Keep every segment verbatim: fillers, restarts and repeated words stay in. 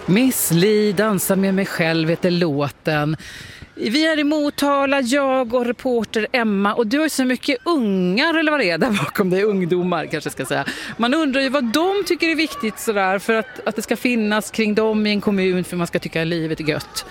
Miss Li, dansa med mig själv heter låten. Vi är i Motala, jag och reporter Emma, och du har så mycket ungar, eller vad det är där bakom dig, ungdomar kanske ska säga. Man undrar ju vad de tycker är viktigt sådär, för att, att det ska finnas kring dem i en kommun, för man ska tycka att livet är gött.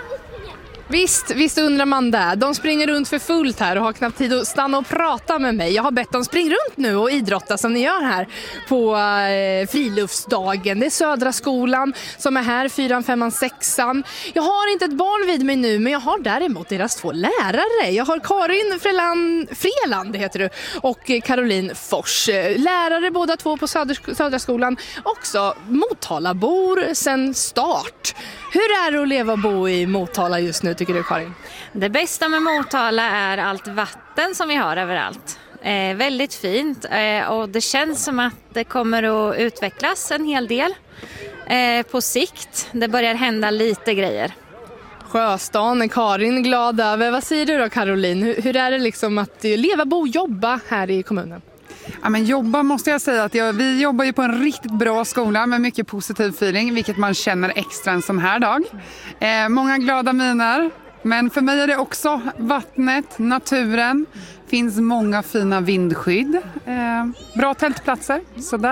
Visst, visst undrar man det. De springer runt för fullt här och har knappt tid att stanna och prata med mig. Jag har bett dem springa runt nu och idrotta som ni gör här på eh, friluftsdagen. Det är Södra skolan som är här, fyran, femman, sexan. Jag har inte ett barn vid mig nu, men jag har däremot deras två lärare. Jag har Karin Freland, Freland heter du, och Caroline Fors. Lärare båda två på Söder, Södra skolan. Också Motalabor sen start. Hur är det att leva och bo i Motala just nu, tycker du, Karin? Det bästa med Motala är allt vatten som vi har överallt. Eh, väldigt fint eh, och det känns som att det kommer att utvecklas en hel del eh, på sikt. Det börjar hända lite grejer. Sjöstan är Karin glad över. Vad säger du då, Caroline? Hur, hur är det liksom att leva, bo och jobba här i kommunen? Ja, men jobba måste jag säga att jag, vi jobbar ju på en riktigt bra skola med mycket positiv feeling, vilket man känner extra en sån här dag. Eh, många glada miner, men för mig är det också vattnet, naturen, finns många fina vindskydd, eh, bra tältplatser, sådär.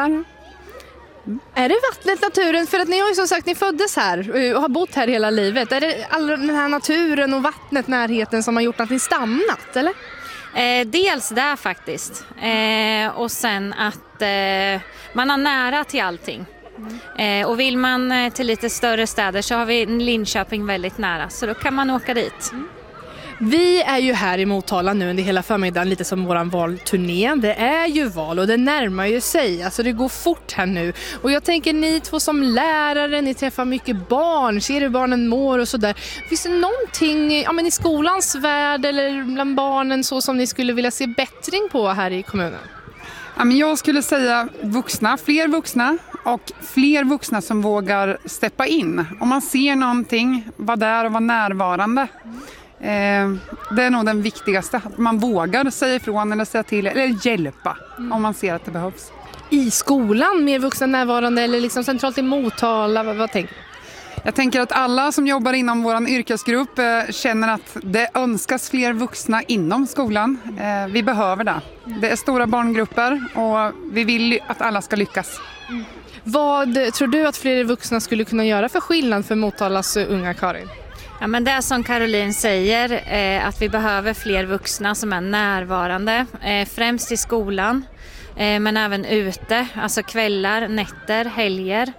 Mm. Är det vattnet, naturen? För att ni har ju som sagt, ni föddes här och har bott här hela livet. Är det all den här naturen och vattnet, närheten som har gjort att ni stannat, eller? Eh, dels där faktiskt. Eh, och sen att eh, man har nära till allting. Mm. Eh, och vill man eh, till lite större städer så har vi Linköping väldigt nära. Så då kan man åka dit. Mm. Vi är ju här i Motala nu under hela förmiddagen, lite som våran valturné. Det är ju val och det närmar ju sig. Alltså det går fort här nu. Och jag tänker, ni två som lärare, ni träffar mycket barn, ser hur barnen mår och sådär. Finns det någonting ja, men i skolans värld eller bland barnen så som ni skulle vilja se bättring på här i kommunen? Ja, men jag skulle säga vuxna, fler vuxna och fler vuxna som vågar steppa in. Om man ser någonting, vara där och vara närvarande. Eh, det är nog den viktigaste, att man vågar säga ifrån eller säga till eller hjälpa mm. om man ser att det behövs. I skolan, mer vuxna närvarande eller liksom centralt i Motala, vad, vad tänker du? Jag tänker att alla som jobbar inom vår yrkesgrupp eh, känner att det önskas fler vuxna inom skolan. Eh, vi behöver det. Det är stora barngrupper och vi vill att alla ska lyckas. Mm. Vad tror du att fler vuxna skulle kunna göra för skillnad för Motalas unga, Karin? Ja, men det som Caroline säger, eh, att vi behöver fler vuxna som är närvarande, eh, främst i skolan, eh, men även ute, alltså kvällar, nätter, helger.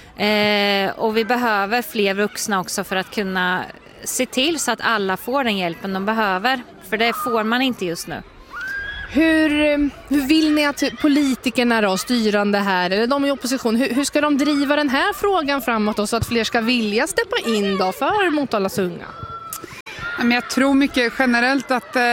Eh, och vi behöver fler vuxna också för att kunna se till så att alla får den hjälpen de behöver, för det får man inte just nu. Hur, hur vill ni att politikerna då, styrande här, eller de i opposition, hur, hur ska de driva den här frågan framåt då, så att fler ska vilja steppa in då för Motalas unga? Men jag tror mycket generellt att eh,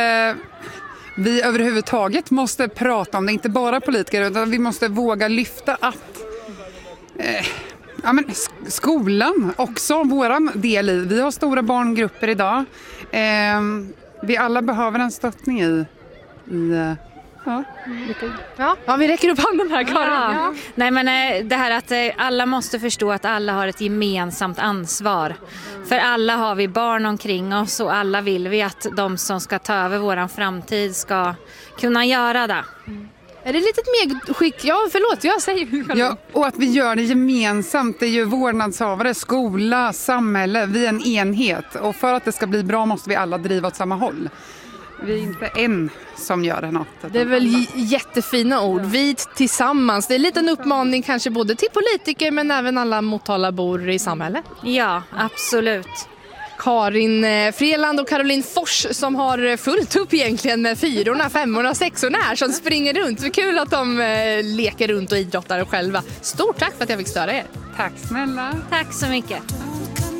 vi överhuvudtaget måste prata om det, inte bara politiker, utan vi måste våga lyfta att eh, ja, men skolan också, våran del i. Vi har stora barngrupper idag. Eh, vi alla behöver en stöttning i I, ja. Ja. ja, vi räcker upp handen här, Karin. Ja. Ja. Nej, men det här att alla måste förstå att alla har ett gemensamt ansvar. För alla har vi barn omkring oss och alla vill vi att de som ska ta över våran framtid ska kunna göra det. Mm. Är det lite medskick? Ja, förlåt, jag säger. Ja, och att vi gör det gemensamt. Det är ju vårdnadshavare, skola, samhälle. Vi är en enhet. Och för att det ska bli bra måste vi alla driva åt samma håll. Vi är inte en som gör det något. Det är väl j- jättefina ord. Vi tillsammans. Det är lite en uppmaning kanske både till politiker men även alla Motalabor i samhället. Ja, absolut. Karin Freland och Caroline Fors som har fullt upp egentligen med fyrorna, femmorna och sexorna här som springer runt. Så kul att de eh, leker runt och idrottar själva. Stort tack för att jag fick störa er. Tack snälla. Tack så mycket.